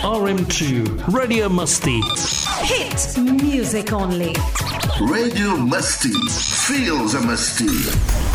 RM2 Radio Musti. Hit music only. Radio Musti. Feels a Musti.